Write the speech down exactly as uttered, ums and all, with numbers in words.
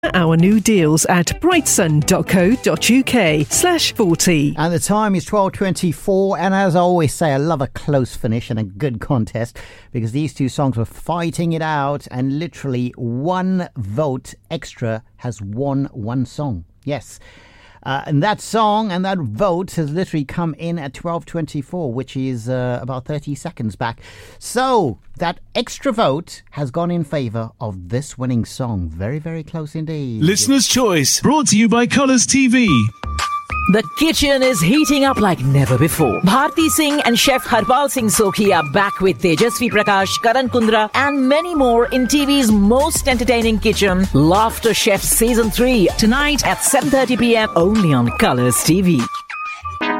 our new deals at brightsun.co.uk slash 40. And the time is twelve twenty-four, and as I always say, I love a close finish and a good contest because these two songs were fighting it out, and literally one vote extra has won one song. Yes. Uh, and that song and that vote has literally come in at twelve twenty-four, which is uh, about thirty seconds back. So that extra vote has gone in favour of this winning song. Very, very close indeed. Listener's Choice, brought to you by Colours T V. The kitchen is heating up like never before. Bharti Singh and Chef Harpal Singh Sokhi are back with Tejasvi Prakash, Karan Kundra and many more in T V's most entertaining kitchen, Laughter Chef Season three, tonight at seven thirty p.m. only on Colours T V.